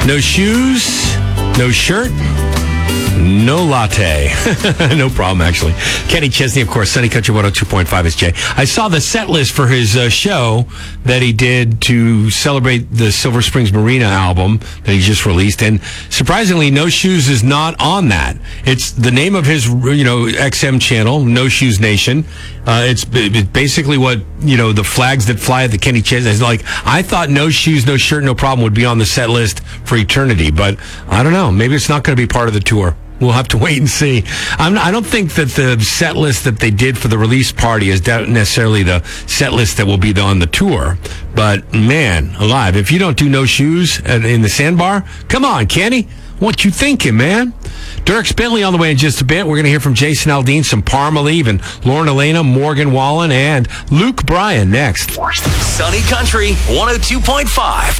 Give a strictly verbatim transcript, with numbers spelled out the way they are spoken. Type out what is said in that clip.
No shoes, no shirt, no latte. No problem, actually. Kenny Chesney, of course, Sunny Country one oh two point five is Jay. I saw the set list for his uh, show that he did to celebrate the Silver Springs Marina album that he just released, and surprisingly, No Shoes is not on that. It's the name of his, you know, X M channel, No Shoes Nation. Uh, it's, it's basically what, you know, the flags that fly at the Kenny Chesney. It's like, I thought No Shoes, No Shirt, No Problem would be on the set list for eternity, but I don't know. Maybe it's not going to be part of the tour. We'll have to wait and see. I'm, I don't think that the set list that they did for the release party is necessarily the set list that will be on the tour. But, man, alive, if you don't do No Shoes in the Sandbar, come on, Kenny. What you thinking, man? Dierks Bentley on the way in just a bit. We're going to hear from Jason Aldean, some Parmalee, and Lauren Elena, Morgan Wallen, and Luke Bryan next. Sunny Country one oh two point five.